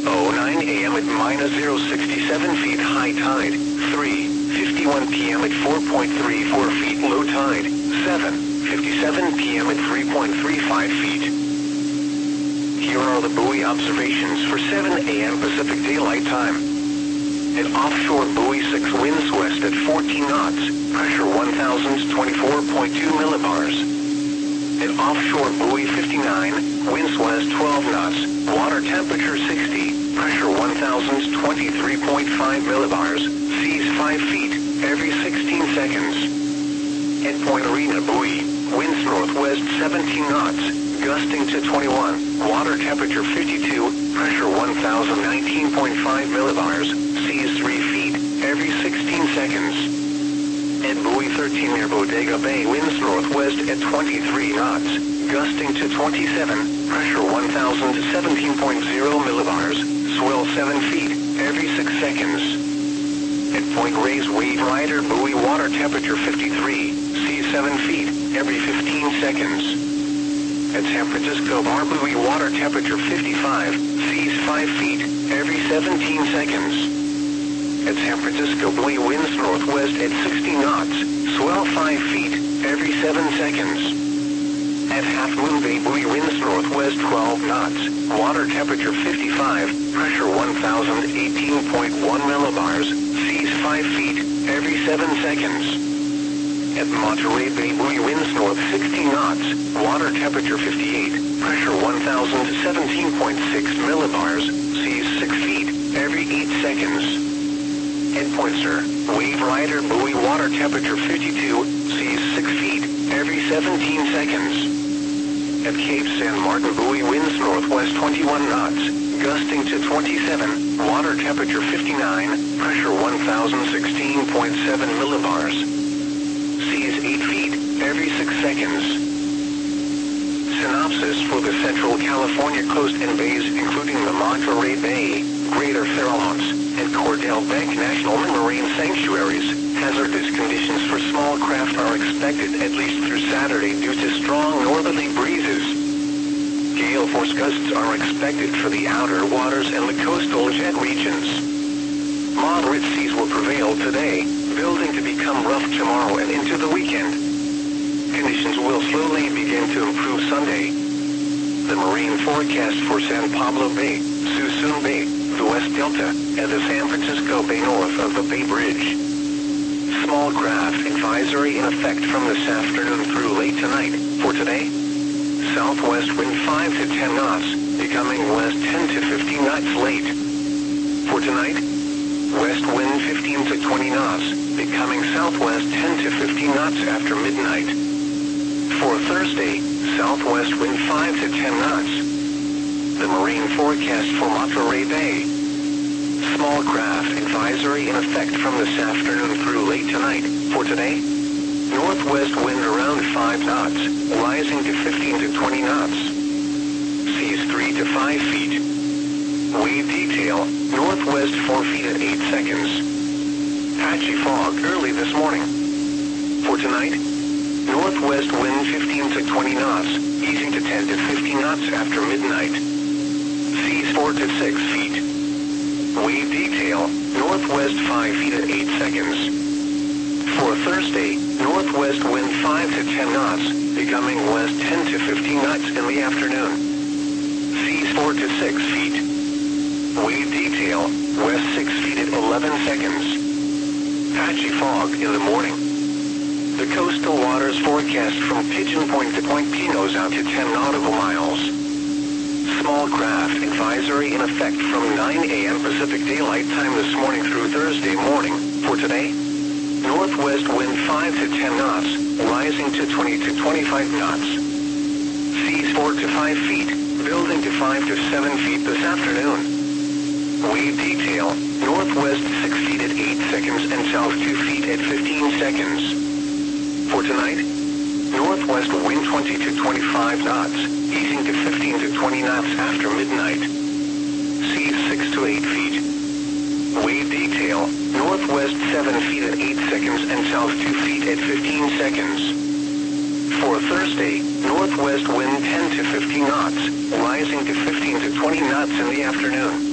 2:09 a.m. at minus 0.67 feet high tide. 3:51 p.m. at 4.34 feet low tide. 7:57 p.m. at 3.35 feet. Here are the buoy observations for 7 a.m. Pacific Daylight Time. At offshore buoy 6, winds west at 14 knots, pressure 1,024.2 millibars. At offshore buoy 59, winds west 12 knots, water temperature 60, pressure 1,023.5 millibars, seas 5 feet, every 16 seconds. At Point Arena buoy, winds northwest 17 knots, gusting to 21, water temperature 52, pressure 1,019.5 millibars, seas 3 feet, every 16 seconds. At buoy 13 near Bodega Bay, winds northwest at 23 knots, gusting to 27, pressure 1,017.0 millibars, swell 7 feet, every 6 seconds. At Point Reyes Wave Rider buoy, water temperature 53, seas 7 feet, every 15 seconds. At San Francisco Bar buoy, water temperature 55, seas 5 feet, every 17 seconds. At San Francisco buoy, winds northwest at 60 knots, swell 5 feet, every 7 seconds. At Half Moon Bay buoy, winds northwest 12 knots, water temperature 55, pressure 1,018.1 millibars, seas 5 feet, every 7 seconds. At Monterey Bay buoy, winds north 60 knots, water temperature 58, pressure 1,017.6 millibars, seas 6 feet, every 8 seconds. At Point Sur, Wave Rider buoy, water temperature 52, seas 6 feet, every 17 seconds. At Cape San Martin buoy, winds northwest 21 knots, gusting to 27, water temperature 59, pressure 1,016.7 millibars. Seas 8 feet, every 6 seconds. Synopsis for the Central California coast and bays, including the Monterey Bay, Greater Farallones, and Cordell Bank National Marine Sanctuaries. Hazardous conditions for small craft are expected at least through Saturday due to strong northerly breezes. Gale force gusts are expected for the outer waters and the coastal jet regions. Moderate seas will prevail today, building to become rough tomorrow and into the weekend. Conditions will slowly begin to improve Sunday. The marine forecast for San Pablo Bay, Suisun Bay, the West Delta, and the San Francisco Bay north of the Bay Bridge. Small craft advisory in effect from this afternoon through late tonight. For today, southwest wind 5 to 10 knots, becoming west 10 to 15 knots late. For tonight, west wind 15 to 20 knots, becoming southwest 10 to 15 knots after midnight. For Thursday, southwest wind 5 to 10 knots. The marine forecast for Monterey Bay. Small craft advisory in effect from this afternoon through late tonight. For today, northwest wind around 5 knots, rising to 15 to 20 knots. Seas 3 to 5 feet. Wave detail, northwest 4 feet at 8 seconds. Patchy fog early this morning. For tonight, northwest wind 15 to 20 knots, easing to 10 to 15 knots after midnight. Seas 4 to 6 feet. Wave detail, northwest 5 feet at 8 seconds. For Thursday, northwest wind 5 to 10 knots, becoming west 10 to 15 knots in the afternoon. Seas 4 to 6 feet. Wave detail, west 6 feet at 11 seconds. Patchy fog in the morning. The coastal waters forecast from Pigeon Point to Point Pinos out to 10 nautical miles. Small craft advisory in effect from 9 a.m. Pacific Daylight Time this morning through Thursday morning. For today, northwest wind 5 to 10 knots, rising to 20 to 25 knots. Seas 4 to 5 feet, building to 5 to 7 feet this afternoon. Wave detail, northwest 6 feet at 8 seconds and south 2 feet at 15 seconds. For tonight, northwest wind 20 to 25 knots, easing to 15 to 20 knots after midnight. Seas 6 to 8 feet. Wave detail, northwest 7 feet at 8 seconds and south 2 feet at 15 seconds. For Thursday, northwest wind 10 to 15 knots, rising to 15 to 20 knots in the afternoon.